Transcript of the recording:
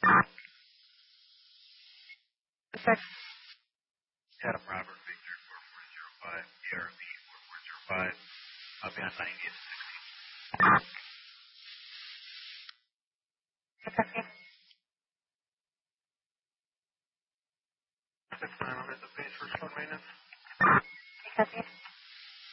Adam Robert, Victor 4405, BRB 4405. I'll be on 90 at 6. 6 mile is the base for phone maintenance.